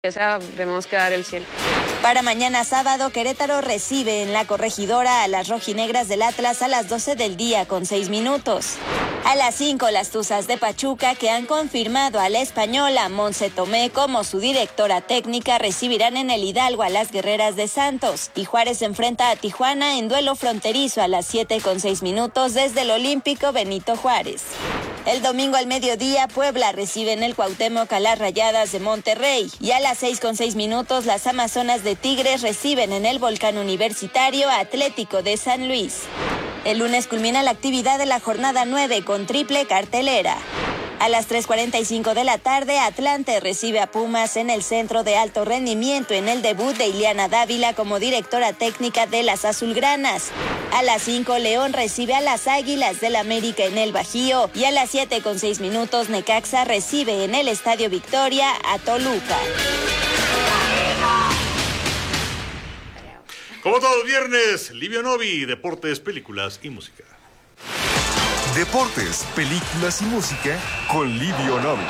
Esa debemos que dar el cielo. Para mañana sábado, Querétaro recibe en la Corregidora a las rojinegras del Atlas a las 12 del día con 6 minutos. A las 5, las Tuzas de Pachuca, que han confirmado a la española Montse Tomé como su directora técnica, recibirán en el Hidalgo a las Guerreras de Santos. Y Juárez enfrenta a Tijuana en duelo fronterizo a las 7 con 6 minutos desde el Olímpico Benito Juárez. El domingo al mediodía, Puebla recibe en el Cuauhtémoc a las Rayadas de Monterrey. Y a las 6 con 6 minutos, las Amazonas de Tigres reciben en el Volcán Universitario a Atlético de San Luis. El lunes culmina la actividad de la jornada 9 con triple cartelera. A las 3:45 de la tarde, Atlante recibe a Pumas en el Centro de Alto Rendimiento en el debut de Ileana Dávila como directora técnica de las Azulgranas. A las 5, León recibe a las Águilas del América en el Bajío. Y a las 7 con 6 minutos, Necaxa recibe en el Estadio Victoria a Toluca. Como todos los viernes, Livio Novi, deportes, películas y música. Deportes, películas y música con Livio Novi.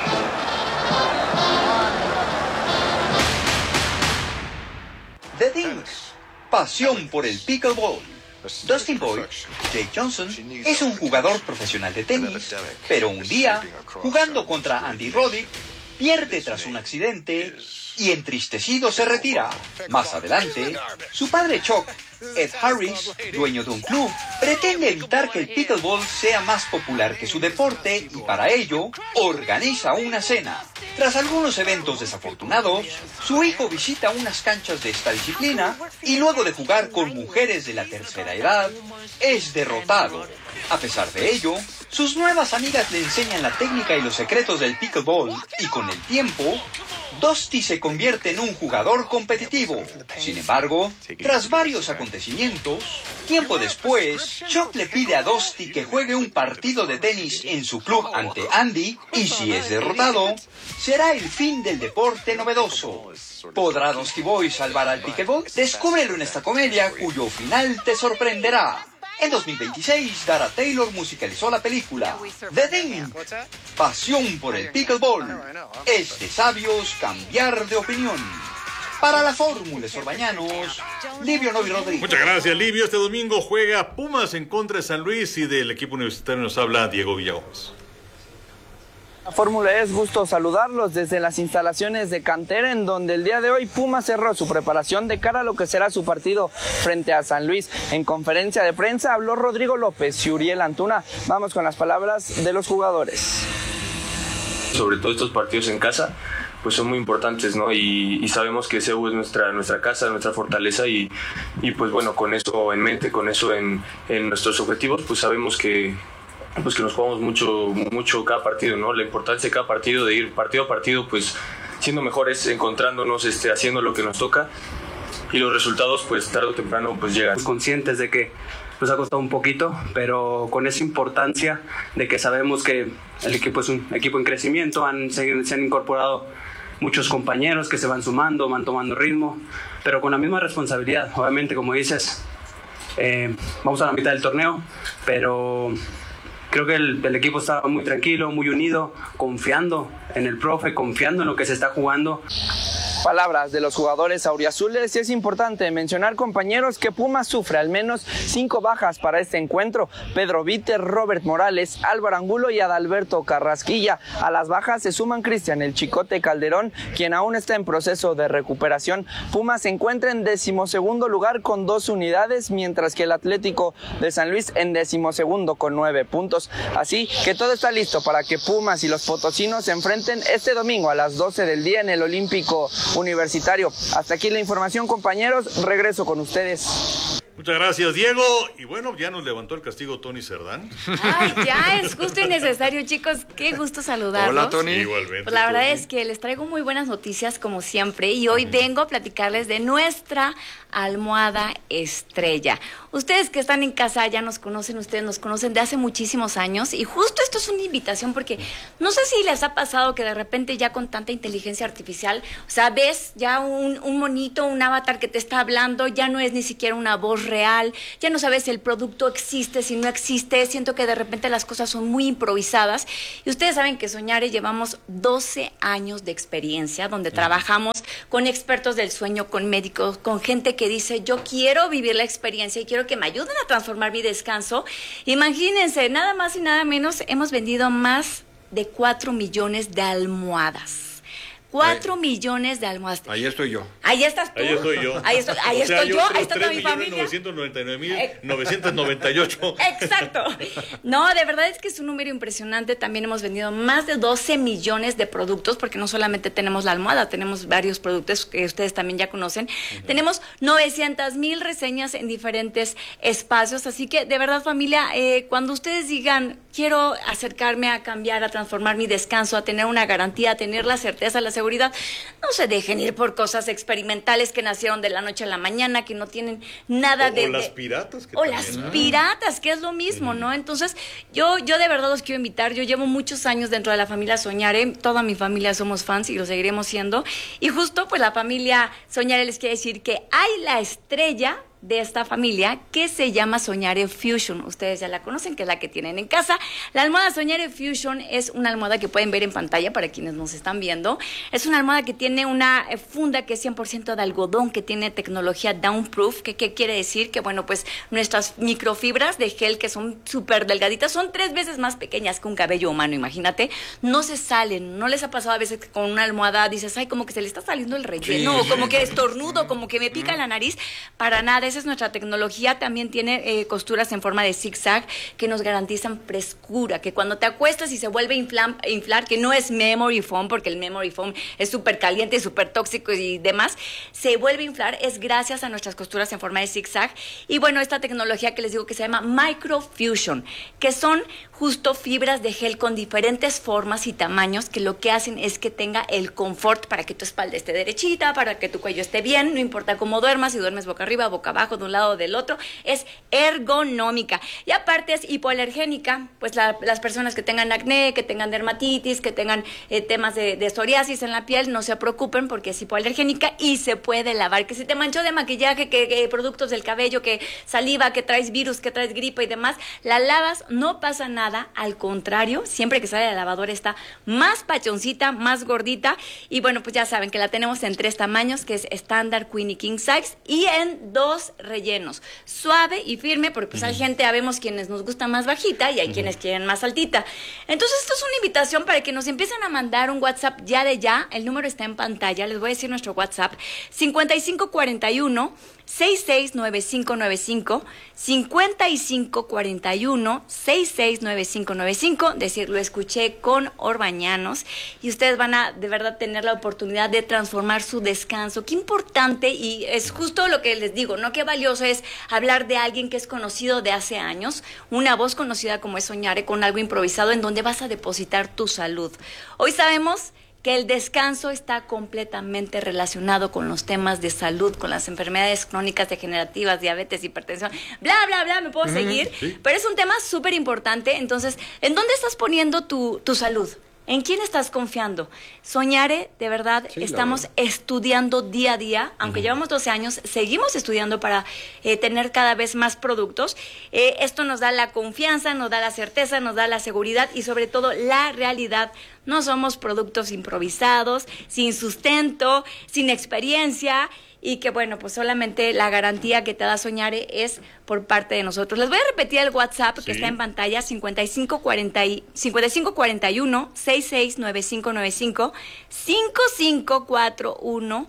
The Dings, pasión por el pickleball. Dustin Boyd, Jake Johnson, es un jugador profesional de tenis, pero un día, jugando contra Andy Roddick, pierde tras un accidente y entristecido se retira. Más adelante, su padre Chuck, Ed Harris, dueño de un club, pretende evitar que el pickleball sea más popular que su deporte y para ello organiza una cena. Tras algunos eventos desafortunados, su hijo visita unas canchas de esta disciplina y luego de jugar con mujeres de la tercera edad, es derrotado. A pesar de ello, sus nuevas amigas le enseñan la técnica y los secretos del pickleball y con el tiempo, Dusty se convierte en un jugador competitivo. Sin embargo, tras varios acontecimientos, tiempo después, Chuck le pide a Dusty que juegue un partido de tenis en su club ante Andy y si es derrotado, será el fin del deporte novedoso. ¿Podrá Dusty Boy salvar al pickleball? Descúbrelo en esta comedia cuyo final te sorprenderá. En 2026, Dara Taylor musicalizó la película The Ding, pasión por el pickleball. Es de sabios cambiar de opinión. Para la Fórmula Sorbañanos, Livio Novi Rodríguez. Muchas gracias, Livio. Este domingo juega Pumas en contra de San Luis y del equipo universitario nos habla Diego Villagómez. La Fórmula es gusto saludarlos desde las instalaciones de Cantera, en donde el día de hoy Pumas cerró su preparación de cara a lo que será su partido frente a San Luis. En conferencia de prensa habló Rodrigo López y Uriel Antuna. Vamos con las palabras de los jugadores. Sobre todo estos partidos en casa, pues son muy importantes, ¿no? Y sabemos que CEU es nuestra casa, nuestra fortaleza y pues bueno, con eso en mente, con eso en nuestros objetivos, pues sabemos que nos jugamos mucho cada partido, ¿no? La importancia de cada partido, de ir partido a partido, pues siendo mejores, encontrándonos, haciendo lo que nos toca y los resultados, pues tarde o temprano, pues llegan. Conscientes de que nos ha costado un poquito, pero con esa importancia de que sabemos que el equipo es un equipo en crecimiento, se han incorporado muchos compañeros que se van sumando, van tomando ritmo, pero con la misma responsabilidad. Obviamente, como dices, vamos a la mitad del torneo, pero creo que el equipo está muy tranquilo, muy unido, confiando en el profe, confiando en lo que se está jugando. Palabras de los jugadores auriazules. Y es importante mencionar, compañeros, que Pumas sufre al menos 5 bajas para este encuentro. Pedro Víter, Robert Morales, Álvaro Angulo y Adalberto Carrasquilla. A las bajas se suman Cristian El Chicote Calderón, quien aún está en proceso de recuperación. Pumas se encuentra en 12º lugar con 2 unidades, mientras que el Atlético de San Luis en 12º con 9 puntos. Así que todo está listo para que Pumas y los potosinos se enfrenten este domingo a las 12 del día en el Olímpico Universitario. Hasta aquí la información, compañeros. Regreso con ustedes. Muchas gracias, Diego. Y bueno, ya nos levantó el castigo Tony Cerdán. Ay, ya es justo y necesario, chicos. Qué gusto saludarlos. Hola, Tony. Igualmente. Pues la verdad es que les traigo muy buenas noticias, como siempre. Y hoy vengo a platicarles de nuestra almohada estrella. Ustedes que están en casa ya nos conocen, ustedes nos conocen de hace muchísimos años. Y justo esto es una invitación porque no sé si les ha pasado que de repente ya con tanta inteligencia artificial, o sea, ves ya un monito, un avatar que te está hablando, ya no es ni siquiera una voz es real, ya no sabes si el producto existe, si no existe. Siento que de repente las cosas son muy improvisadas. Y ustedes saben que Soñare llevamos 12 años de experiencia, donde trabajamos con expertos del sueño, con médicos, con gente que dice, yo quiero vivir la experiencia y quiero que me ayuden a transformar mi descanso. Imagínense, nada más y nada menos, hemos vendido más de 4 millones de almohadas. 4 millones de almohadas. Ahí estoy yo. Ahí estás tú. Ahí estoy yo. Ahí estoy yo. Ahí está toda mi familia. 3.999.998. Exacto. No, de verdad es que es un número impresionante. También hemos vendido más de 12 millones de productos, porque no solamente tenemos la almohada, tenemos varios productos que ustedes también ya conocen. Tenemos 900,000 reseñas en diferentes espacios. Así que, de verdad, familia, cuando ustedes digan, quiero acercarme a cambiar, a transformar mi descanso, a tener una garantía, a tener la certeza, la seguridad, no se dejen ir por cosas experimentales que nacieron de la noche a la mañana, que no tienen nada O las piratas. O las piratas, que es lo mismo, ¿no? Entonces, yo de verdad los quiero invitar. Yo llevo muchos años dentro de la familia Soñare. Toda mi familia somos fans y lo seguiremos siendo. Y justo, pues, la familia Soñare les quiere decir que hay la estrella de esta familia que se llama Soñare Fusion. Ustedes ya la conocen, que es la que tienen en casa. La almohada Soñare Fusion es una almohada que pueden ver en pantalla para quienes nos están viendo. Es una almohada que tiene una funda que es 100% de algodón, que tiene tecnología downproof. ¿Qué quiere decir? Que, bueno, pues nuestras microfibras de gel, que son súper delgaditas, son 3 veces más pequeñas que un cabello humano, imagínate. No se salen. ¿No les ha pasado a veces que con una almohada dices, ay, como que se le está saliendo el relleno, o como que estornudo, como que me pica la nariz? Para nada. Esa es nuestra tecnología. También tiene costuras en forma de zigzag que nos garantizan frescura, que cuando te acuestas y se vuelve a inflar, que no es memory foam, porque el memory foam es súper caliente y súper tóxico y demás, se vuelve a inflar, es gracias a nuestras costuras en forma de zigzag. Y bueno, esta tecnología que les digo que se llama Microfusion, que son justo fibras de gel con diferentes formas y tamaños, que lo que hacen es que tenga el confort para que tu espalda esté derechita, para que tu cuello esté bien, no importa cómo duermas, si duermes boca arriba, boca abajo, de un lado o del otro, es ergonómica. Y aparte es hipoalergénica, pues las personas que tengan acné, que tengan dermatitis, que tengan temas de psoriasis en la piel, no se preocupen porque es hipoalergénica y se puede lavar. Que si te manchó de maquillaje, que productos del cabello, que saliva, que traes virus, que traes gripe y demás, la lavas, no pasa nada, al contrario, siempre que sale de la lavadora está más pachoncita, más gordita. Y bueno, pues ya saben que la tenemos en 3 tamaños, que es estándar, queen y king size, y en 2 rellenos, suave y firme, porque pues hay gente, habemos quienes nos gusta más bajita y hay quienes quieren más altita. Entonces esto es una invitación para que nos empiecen a mandar un WhatsApp ya de ya. El número está en pantalla, les voy a decir nuestro WhatsApp: 5541 669595, 5541 669595. Decir, lo escuché con Orbañanos, y ustedes van a de verdad tener la oportunidad de transformar su descanso. Qué importante, y es justo lo que les digo, ¿no? Qué valioso es hablar de alguien que es conocido de hace años, una voz conocida como es Soñare, con algo improvisado en donde vas a depositar tu salud. Hoy sabemos que el descanso está completamente relacionado con los temas de salud, con las enfermedades crónicas degenerativas, diabetes, hipertensión, bla, bla, bla, me puedo seguir, sí. Pero es un tema súper importante. Entonces, ¿en dónde estás poniendo tu salud? ¿En quién estás confiando? Soñare, de verdad, sí, estamos estudiando día a día, aunque llevamos 12 años, seguimos estudiando para tener cada vez más productos. Esto nos da la confianza, nos da la certeza, nos da la seguridad y sobre todo la realidad. No somos productos improvisados, sin sustento, sin experiencia, y que bueno, pues solamente la garantía que te da Soñare es por parte de nosotros. Les voy a repetir el WhatsApp que está en pantalla: 5541 669595, 5541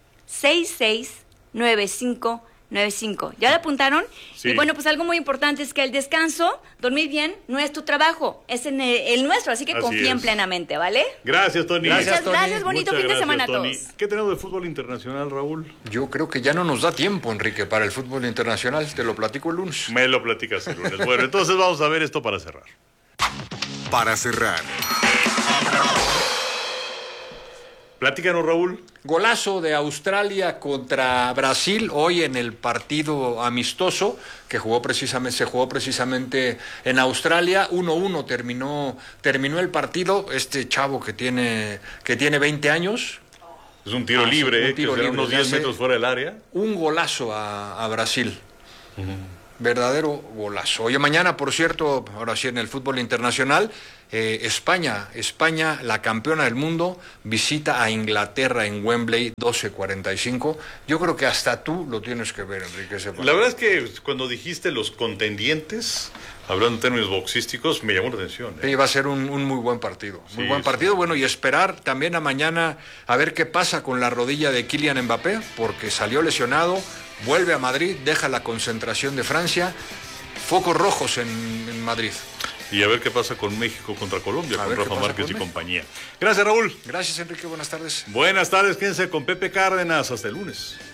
669595. ¿Ya lo apuntaron? Sí. Y bueno, pues algo muy importante es que el descanso, dormir bien, no es tu trabajo, es el nuestro, así que confíen plenamente, ¿vale? Gracias, Tony. Muchas gracias, bonito fin de semana a todos. ¿Qué tenemos de fútbol internacional, Raúl? Yo creo que ya no nos da tiempo, Enrique, para el fútbol internacional. Te lo platico el lunes. Me lo platicas el lunes. Bueno, entonces vamos a ver esto para cerrar. Para cerrar. Platícanos, Raúl. Golazo de Australia contra Brasil hoy en el partido amistoso que se jugó precisamente en Australia. 1-1 terminó el partido. Este chavo que tiene 20 años. Es un tiro libre, un tiro que será libre, unos 10 metros fuera del área. Un golazo a Brasil. Verdadero golazo. Oye, mañana, por cierto, ahora sí en el fútbol internacional, España, la campeona del mundo, visita a Inglaterra en Wembley, 12:45. Yo creo que hasta tú lo tienes que ver, Enrique. La verdad es que cuando dijiste los contendientes, hablando en términos boxísticos, me llamó la atención. Sí, va a ser un muy buen partido. Muy buen partido. Bueno, y esperar también a mañana a ver qué pasa con la rodilla de Kylian Mbappé, porque salió lesionado, vuelve a Madrid, deja la concentración de Francia, focos rojos en Madrid. Y a ver qué pasa con México contra Colombia, con Rafa Márquez y compañía. Gracias, Raúl. Gracias, Enrique. Buenas tardes. Buenas tardes. Quédense con Pepe Cárdenas. Hasta el lunes.